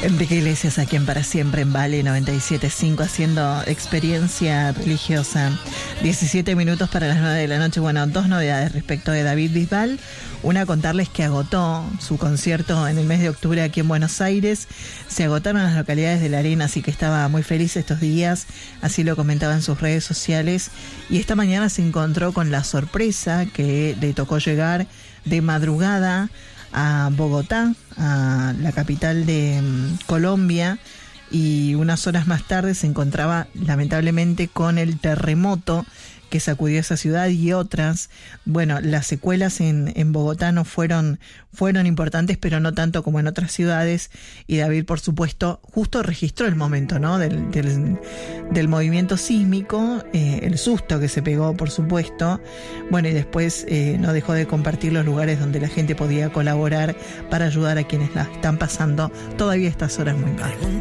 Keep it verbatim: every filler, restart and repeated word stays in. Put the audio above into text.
Enrique Iglesias aquí en Para Siempre en Vale noventa y siete punto cinco haciendo experiencia religiosa. diecisiete minutos para las nueve de la noche. Bueno, dos novedades respecto de David Bisbal. Una, contarles que agotó su concierto en el mes de octubre aquí en Buenos Aires. Se agotaron las localidades de la arena, así que estaba muy feliz estos días. Así lo comentaba en sus redes sociales. Y esta mañana se encontró con la sorpresa que le tocó llegar de madrugada a Bogotá, a la capital de um, Colombia, y unas horas más tarde se encontraba lamentablemente con el terremoto que sacudió esa ciudad y otras. Bueno, las secuelas en, en Bogotá no fueron, fueron importantes, pero no tanto como en otras ciudades, y David, por supuesto, justo registró el momento, ¿no?, del, del, del movimiento sísmico, eh, el susto que se pegó, por supuesto. Bueno, y después eh, no dejó de compartir los lugares donde la gente podía colaborar para ayudar a quienes la están pasando todavía estas horas muy mal.